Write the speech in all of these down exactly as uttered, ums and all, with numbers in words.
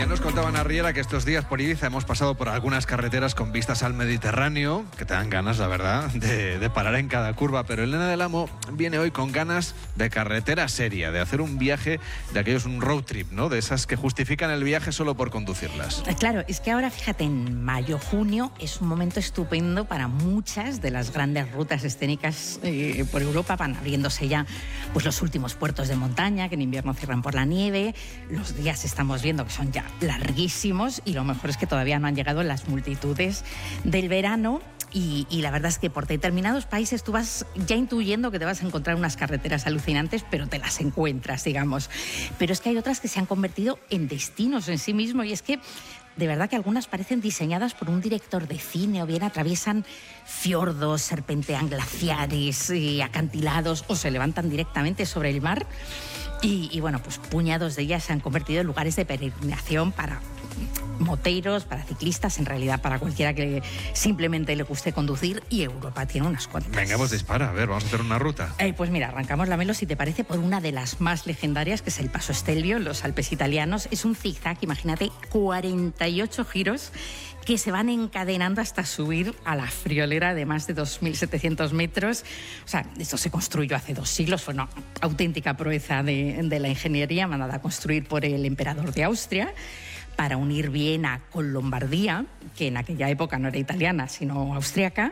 Ya nos contaban a Riera que estos días por Ibiza hemos pasado por algunas carreteras con vistas al Mediterráneo, que te dan ganas, la verdad, de, de parar en cada curva, pero Elena del Amo viene hoy con ganas de carretera seria, de hacer un viaje de aquellos, un road trip, ¿no? De esas que justifican el viaje solo por conducirlas. Claro, es que ahora, fíjate, en mayo, junio es un momento estupendo para muchas de las grandes rutas escénicas eh, por Europa. Van abriéndose ya pues, los últimos puertos de montaña, que en invierno cierran por la nieve. Los días estamos viendo que son ya larguísimos y lo mejor es que todavía no han llegado las multitudes del verano. Y, y la verdad es que por determinados países tú vas ya intuyendo que te vas a encontrar unas carreteras alucinantes, pero te las encuentras, digamos. Pero es que hay otras que se han convertido en destinos en sí mismo, y es que de verdad que algunas parecen diseñadas por un director de cine, o bien atraviesan fiordos, serpentean glaciares, y acantilados, o se levantan directamente sobre el mar. Y, y bueno, pues puñados de ellas se han convertido en lugares de peregrinación para moteros, para ciclistas, en realidad para cualquiera que simplemente le guste conducir, y Europa tiene unas cuantas. Venga, pues dispara, a ver, vamos a hacer una ruta. Eh, pues mira, arrancamos la Melo, si te parece, por una de las más legendarias, que es el Paso Stelvio, en los Alpes italianos. Es un zigzag, imagínate, cuarenta y ocho giros que se van encadenando hasta subir a la friolera de más de dos mil setecientos metros. O sea, esto se construyó hace dos siglos, fue una auténtica proeza de, de la ingeniería, mandada a construir por el emperador de Austria, para unir Viena con Lombardía, que en aquella época no era italiana, sino austriaca.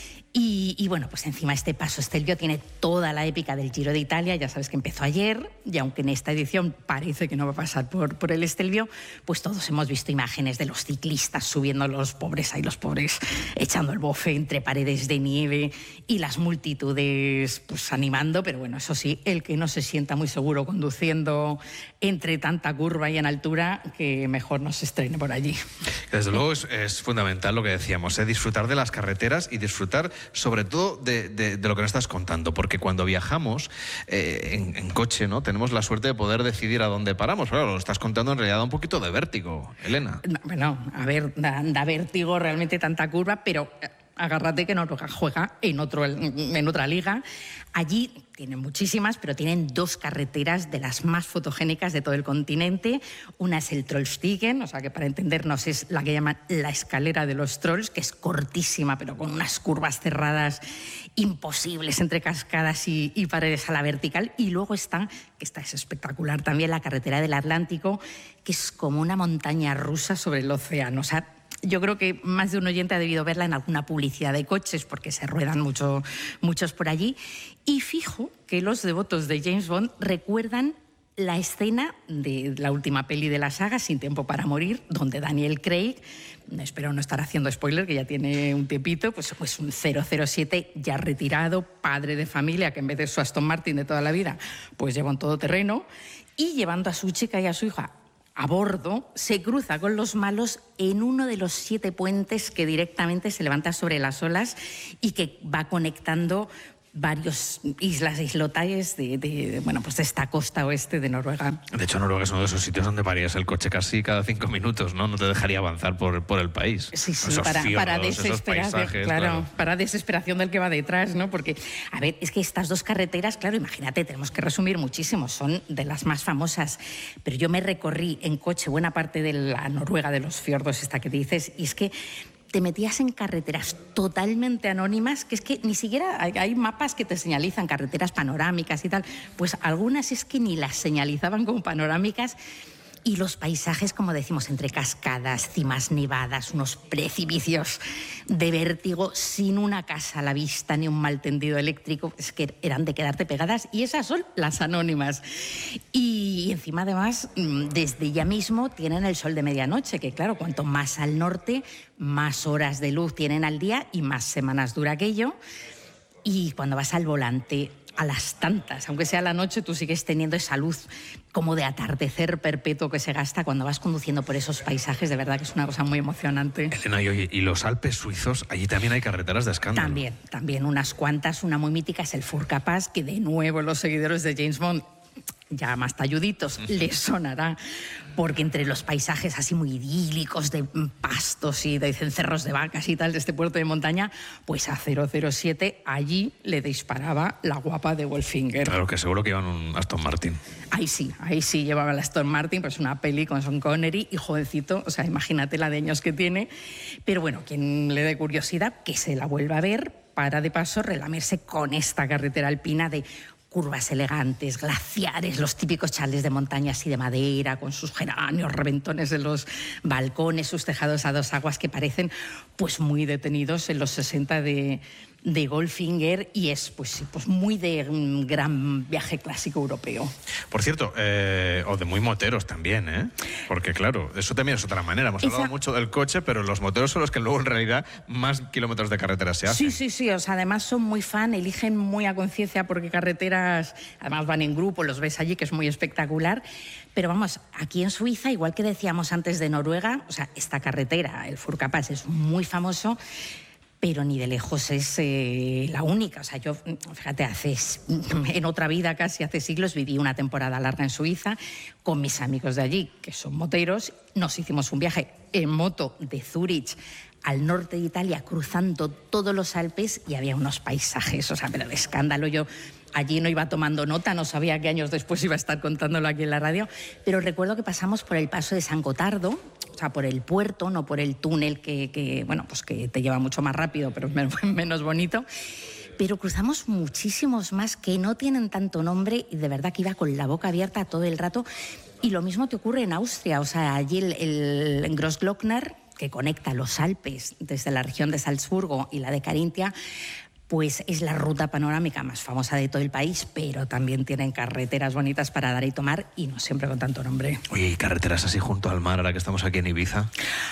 Y, y bueno, pues encima este Paso Stelvio tiene toda la épica del Giro de Italia, ya sabes que empezó ayer, y aunque en esta edición parece que no va a pasar por, por el Stelvio, pues todos hemos visto imágenes de los ciclistas subiendo, los pobres, ahí los pobres, echando el bofe entre paredes de nieve, y las multitudes pues animando, pero bueno, eso sí, el que no se sienta muy seguro conduciendo entre tanta curva y en altura, que mejor no se estrene por allí. Desde luego es, es fundamental lo que decíamos, ¿eh? Disfrutar de las carreteras y disfrutar sobre todo de, de, de lo que nos estás contando, porque cuando viajamos eh, en, en coche, ¿no? Tenemos la suerte de poder decidir a dónde paramos. Claro, lo estás contando, en realidad da un poquito de vértigo, Elena. No, bueno, a ver, da, da vértigo realmente tanta curva, pero agárrate que Noruega juega en, otro, en otra liga. Allí tienen muchísimas, pero tienen dos carreteras de las más fotogénicas de todo el continente. Una es el Trollstigen, o sea que para entendernos es la que llaman la escalera de los trolls, que es cortísima, pero con unas curvas cerradas imposibles entre cascadas y, y paredes a la vertical. Y luego está, que esta es espectacular también, la carretera del Atlántico, que es como una montaña rusa sobre el océano. O sea, yo creo que más de un oyente ha debido verla en alguna publicidad de coches, porque se ruedan mucho, muchos por allí. Y fijo que los devotos de James Bond recuerdan la escena de la última peli de la saga, Sin tiempo para morir, donde Daniel Craig, espero no estar haciendo spoiler, que ya tiene un tiempito, pues, pues un cero cero siete ya retirado, padre de familia, que en vez de su Aston Martin de toda la vida, pues lleva un todoterreno, y llevando a su chica y a su hija a bordo, se cruza con los malos en uno de los siete puentes que directamente se levanta sobre las olas y que va conectando varias islas e islotes de, de, de, bueno, pues de esta costa oeste de Noruega. De hecho, Noruega es uno de esos sitios donde parías el coche casi cada cinco minutos, ¿no? No te dejaría avanzar por, por el país. Sí, sí, esos para, fiordos, para desesperación, paisajes, claro, claro. para desesperación del que va detrás, ¿no? Porque, a ver, es que estas dos carreteras, claro, imagínate, tenemos que resumir muchísimo, son de las más famosas, pero yo me recorrí en coche buena parte de la Noruega de los fiordos, esta que dices, y es que te metías en carreteras totalmente anónimas, que es que ni siquiera hay, hay mapas que te señalizan carreteras panorámicas y tal, pues algunas es que ni las señalizaban como panorámicas. Y los paisajes, como decimos, entre cascadas, cimas nevadas, unos precipicios de vértigo, sin una casa a la vista ni un mal tendido eléctrico, es que eran de quedarte pegadas, y esas son las anónimas. Y encima, además, desde ya mismo tienen el sol de medianoche, que claro, cuanto más al norte, más horas de luz tienen al día y más semanas dura aquello. Y cuando vas al volante, a las tantas, aunque sea la noche, tú sigues teniendo esa luz como de atardecer perpetuo que se gasta cuando vas conduciendo por esos paisajes. De verdad que es una cosa muy emocionante. Elena, y, oye, y los Alpes suizos, allí también hay carreteras de escándalo. También, también unas cuantas. Una muy mítica es el Furka Pass, que de nuevo los seguidores de James Bond ya más talluditos, les sonará, porque entre los paisajes así muy idílicos de pastos y de cencerros de vacas y tal de este puerto de montaña, pues a cero cero siete allí le disparaba la guapa de Goldfinger. Claro que seguro que iban un Aston Martin. Ahí sí, ahí sí llevaba la Aston Martin, pues una peli con Sean Connery y jovencito, o sea, imagínate la de años que tiene. Pero bueno, quien le dé curiosidad, que se la vuelva a ver para de paso relamerse con esta carretera alpina de curvas elegantes, glaciares, los típicos chales de montaña así de madera, con sus geranios, reventones en los balcones, sus tejados a dos aguas que parecen pues muy detenidos en los sesenta de, de Goldfinger, y es pues, pues muy de un gran viaje clásico europeo. Por cierto, eh, o de muy moteros también, ¿eh? Porque claro, eso también es otra manera. Hemos hablado Esa... mucho del coche, pero los moteros son los que luego en realidad más kilómetros de carretera se hacen. Sí, sí, sí. O sea, además son muy fan, eligen muy a conciencia porque carreteras, además van en grupo, los ves allí, que es muy espectacular. Pero vamos, aquí en Suiza, igual que decíamos antes de Noruega, o sea, esta carretera, el Furkapass, es muy famoso, pero ni de lejos es eh, la única. O sea, yo, fíjate, hace, en otra vida, casi hace siglos, viví una temporada larga en Suiza con mis amigos de allí, que son moteros. Nos hicimos un viaje en moto de Zúrich al norte de Italia, cruzando todos los Alpes, y había unos paisajes, o sea, pero de escándalo. Yo allí no iba tomando nota, no sabía que años después iba a estar contándolo aquí en la radio, pero recuerdo que pasamos por el paso de San Gotardo, o sea, por el puerto, no por el túnel que, que bueno, pues que te lleva mucho más rápido, pero es menos bonito. Pero cruzamos muchísimos más que no tienen tanto nombre, y de verdad que iba con la boca abierta todo el rato. Y lo mismo te ocurre en Austria, o sea, allí el, el Großglockner, que conecta los Alpes desde la región de Salzburgo y la de Carintia, pues es la ruta panorámica más famosa de todo el país, pero también tienen carreteras bonitas para dar y tomar, y no siempre con tanto nombre. Oye, ¿y carreteras así junto al mar, ahora que estamos aquí en Ibiza?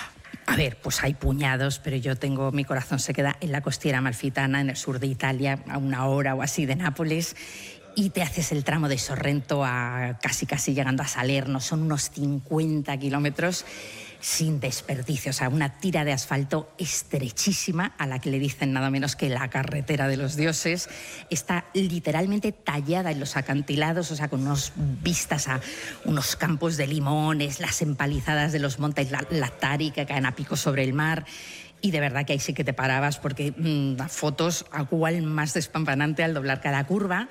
A ver, pues hay puñados, pero yo tengo, mi corazón se queda en la costiera amalfitana, en el sur de Italia, a una hora o así de Nápoles, y te haces el tramo de Sorrento a casi casi llegando a Salerno. Son unos cincuenta kilómetros sin desperdicio, o sea, una tira de asfalto estrechísima a la que le dicen nada menos que la carretera de los dioses. Está literalmente tallada en los acantilados, o sea, con unas vistas a unos campos de limones, las empalizadas de los montes Latari que caen a pico sobre el mar. Y de verdad que ahí sí que te parabas, porque mmm, da fotos a cual más despampanante al doblar cada curva.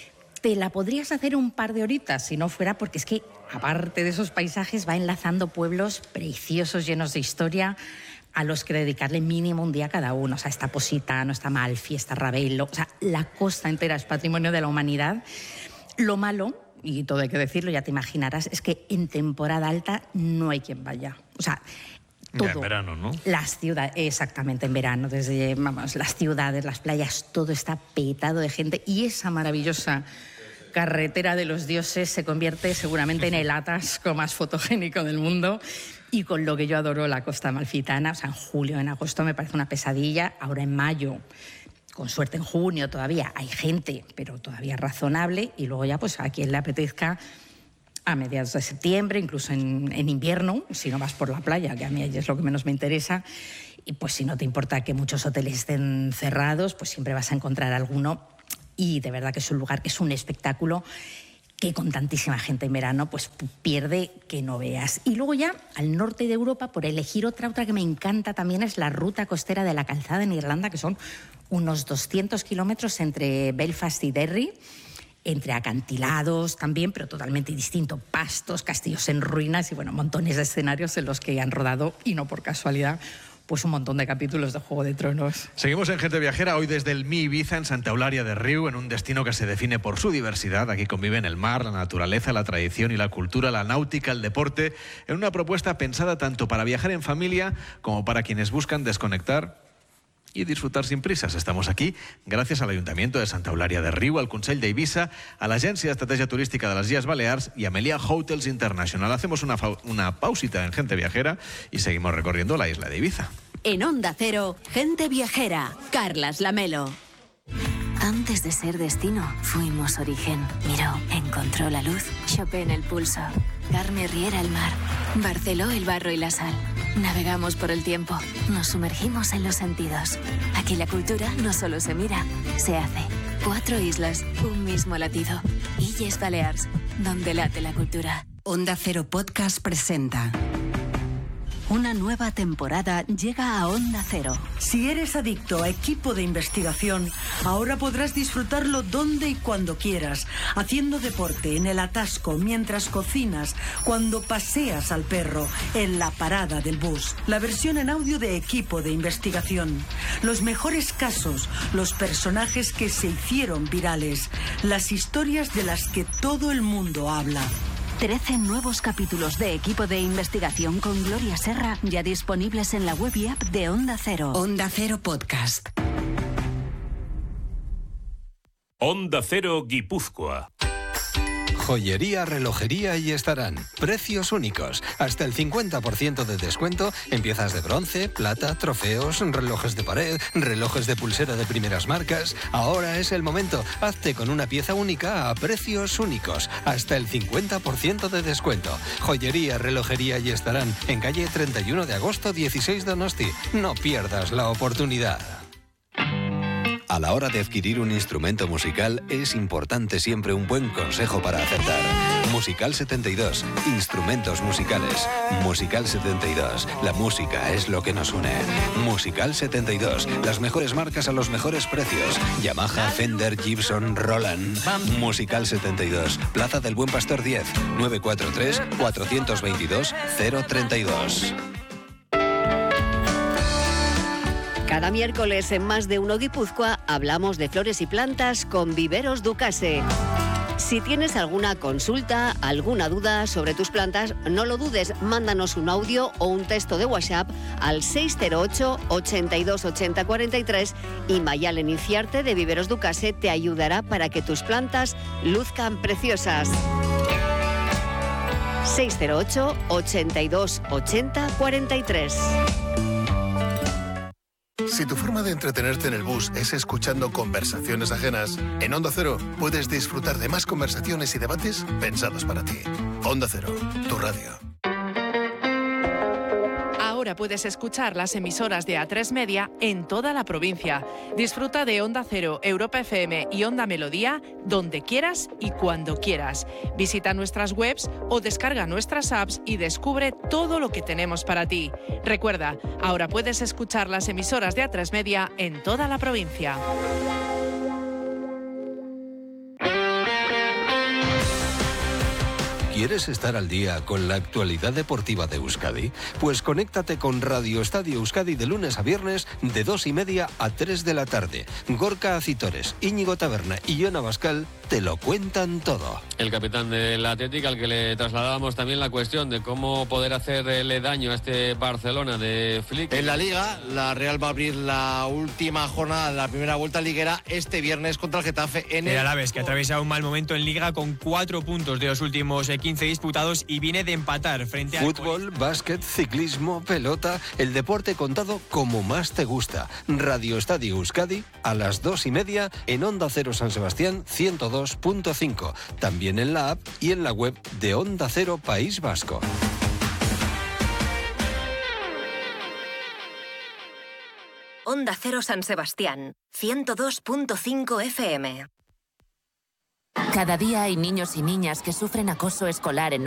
Te la podrías hacer un par de horitas si no fuera porque es que, aparte de esos paisajes, va enlazando pueblos preciosos, llenos de historia, a los que dedicarle mínimo un día cada uno. O sea, está Positano, está Amalfi, está Ravello. O sea, la costa entera es patrimonio de la humanidad. Lo malo, y todo hay que decirlo, ya te imaginarás, es que en temporada alta no hay quien vaya. O sea, todo. Ya en verano, ¿no? Las ciudades, exactamente, en verano, desde vamos, las ciudades, las playas, todo está petado de gente, y esa maravillosa carretera de los dioses se convierte seguramente en el atasco más fotogénico del mundo, y con lo que yo adoro la costa amalfitana. O sea, en julio, en agosto me parece una pesadilla, ahora en mayo, con suerte en junio todavía hay gente, pero todavía razonable, y luego ya pues a quien le apetezca a mediados de septiembre, incluso en, en invierno, si no vas por la playa, que a mí es lo que menos me interesa. Y pues si no te importa que muchos hoteles estén cerrados, pues siempre vas a encontrar alguno. Y de verdad que es un lugar, es un espectáculo que con tantísima gente en verano pues pierde que no veas. Y luego ya al norte de Europa, por elegir otra, otra que me encanta también, es la ruta costera de la Calzada en Irlanda, que son unos doscientos kilómetros entre Belfast y Derry, entre acantilados también, pero totalmente distinto, pastos, castillos en ruinas y bueno, montones de escenarios en los que han rodado, y no por casualidad, pues un montón de capítulos de Juego de Tronos. Seguimos en Gente Viajera, hoy desde el Mi Ibiza, en Santa Eulalia de Riu, en un destino que se define por su diversidad. Aquí conviven el mar, la naturaleza, la tradición y la cultura, la náutica, el deporte, en una propuesta pensada tanto para viajar en familia como para quienes buscan desconectar y disfrutar sin prisas. Estamos aquí gracias al Ayuntamiento de Santa Eulalia de Riu, al Consell d'Eivissa, a l'Agència d'Estratègia Turística de les Illes Balears y a Meliá Hotels International. Hacemos una, una pausita en Gente Viajera y seguimos recorriendo la isla de Ibiza. En Onda Cero, Gente Viajera, Carlas Lamelo. Antes de ser destino, fuimos origen. Miró, encontró la luz, Chopin el pulso, Carme Riera el mar, Barceló el barro y la sal. Navegamos por el tiempo, nos sumergimos en los sentidos. Aquí la cultura no solo se mira, se hace. Cuatro islas, un mismo latido. Illes Balears, donde late la cultura. Onda Cero Podcast presenta. Una nueva temporada llega a Onda Cero. Si eres adicto a Equipo de Investigación, ahora podrás disfrutarlo donde y cuando quieras, haciendo deporte, en el atasco, mientras cocinas, cuando paseas al perro, en la parada del bus. La versión en audio de Equipo de Investigación. Los mejores casos, los personajes que se hicieron virales, las historias de las que todo el mundo habla. trece nuevos capítulos de Equipo de Investigación con Gloria Serra ya disponibles en la web y app de Onda Cero. Onda Cero Podcast. Onda Cero Guipúzcoa. Joyería, relojería y estarán. Precios únicos. Hasta el cincuenta por ciento de descuento en piezas de bronce, plata, trofeos, relojes de pared, relojes de pulsera de primeras marcas. Ahora es el momento. Hazte con una pieza única a precios únicos. Hasta el cincuenta por ciento de descuento. Joyería, relojería y estarán en calle treinta y uno de agosto dieciséis Donosti. No pierdas la oportunidad. A la hora de adquirir un instrumento musical es importante siempre un buen consejo para acertar. Musical setenta y dos, instrumentos musicales. Musical setenta y dos, la música es lo que nos une. Musical setenta y dos, las mejores marcas a los mejores precios. Yamaha, Fender, Gibson, Roland. Musical setenta y dos, Plaza del Buen Pastor diez, nueve cuatro tres, cuatro dos dos, cero tres dos. Cada miércoles en Más de Uno Guipúzcoa hablamos de flores y plantas con Viveros Ducase. Si tienes alguna consulta, alguna duda sobre tus plantas, no lo dudes, mándanos un audio o un texto de WhatsApp al seis cero ocho, ochenta y dos, ochenta, cuarenta y tres y Mayalen Inciarte de Viveros Ducase te ayudará para que tus plantas luzcan preciosas. seis cero ocho, ochenta y dos, ochenta, cuarenta y tres. Si tu forma de entretenerte en el bus es escuchando conversaciones ajenas, en Onda Cero puedes disfrutar de más conversaciones y debates pensados para ti. Onda Cero, tu radio. Ahora puedes escuchar las emisoras de A tres Media en toda la provincia. Disfruta de Onda Cero, Europa F M y Onda Melodía donde quieras y cuando quieras. Visita nuestras webs o descarga nuestras apps y descubre todo lo que tenemos para ti. Recuerda, ahora puedes escuchar las emisoras de A tres Media en toda la provincia. ¿Quieres estar al día con la actualidad deportiva de Euskadi? Pues conéctate con Radio Estadio Euskadi de lunes a viernes de dos y media a tres de la tarde. Gorka Acitores, Íñigo Taberna y Yona Bascal te lo cuentan todo. El capitán del Atlético, al que le trasladábamos también la cuestión de cómo poder hacerle daño a este Barcelona de Flick. En la Liga, la Real va a abrir la última jornada de la primera vuelta liguera este viernes contra el Getafe en el... El Alavés, que atraviesa un mal momento en Liga con cuatro puntos de los últimos quince disputados y viene de empatar frente a... Fútbol, básquet, ciclismo, pelota, el deporte contado como más te gusta. Radio Estadio Euskadi a las dos y media en Onda Cero San Sebastián ciento dos punto cinco. También en la app y en la web de Onda Cero País Vasco. Onda Cero San Sebastián, ciento dos punto cinco F M. Cada día hay niños y niñas que sufren acoso escolar en